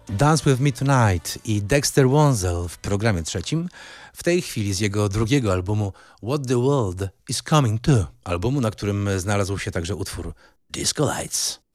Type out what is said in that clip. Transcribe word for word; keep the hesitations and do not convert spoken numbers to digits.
Dance With Me Tonight i Dexter Wansel w programie trzecim, w tej chwili z jego drugiego albumu What the World Is Coming To, albumu, na którym znalazł się także utwór Disco Lights.